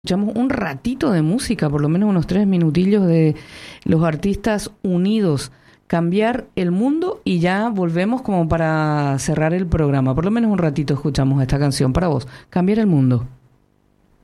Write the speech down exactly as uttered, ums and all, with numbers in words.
Escuchamos un ratito de música, por lo menos unos tres minutillos de los artistas unidos, cambiar el mundo y ya volvemos como para cerrar el programa. Por lo menos un ratito escuchamos esta canción para vos, cambiar el mundo.